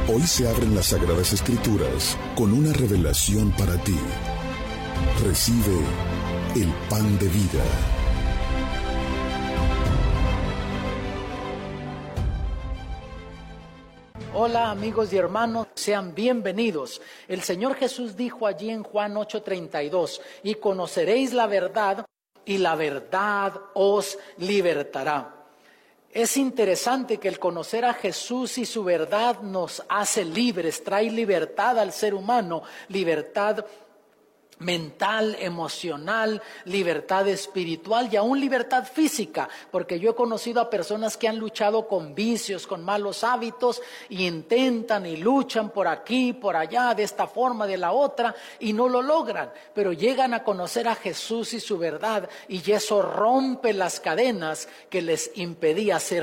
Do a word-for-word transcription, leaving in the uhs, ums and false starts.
Hoy se abren las Sagradas Escrituras con una revelación para ti. Recibe el pan de vida. Hola amigos y hermanos, sean bienvenidos. El Señor Jesús dijo allí en Juan ocho treinta y dos, y conoceréis la verdad, y la verdad os libertará. Es interesante que el conocer a Jesús y su verdad nos hace libres, trae libertad al ser humano, libertad mental, emocional, libertad espiritual y aún libertad física, porque yo he conocido a personas que han luchado con vicios, con malos hábitos y intentan y luchan por aquí, por allá, de esta forma, de la otra y no lo logran, pero llegan a conocer a Jesús y su verdad y eso rompe las cadenas que les impedía ser